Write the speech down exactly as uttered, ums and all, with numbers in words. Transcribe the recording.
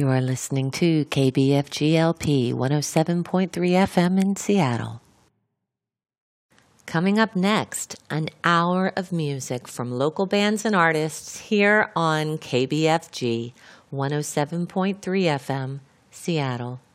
You are listening to K B F G L P one oh seven point three F M in Seattle. Coming up next, an hour of music from local bands and artists here on K B F G one oh seven point three F M, Seattle.